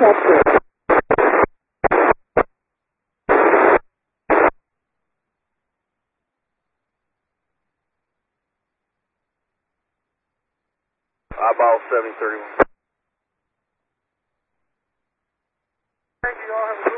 capture. Eyeball 7031. Thank you all. Have a